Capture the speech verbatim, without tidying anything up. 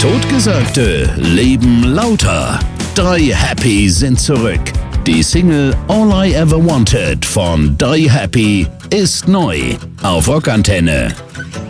Totgesagte leben lauter. Die Happy sind zurück. Die Single All I Ever Wanted von Die Happy ist neu auf Rockantenne.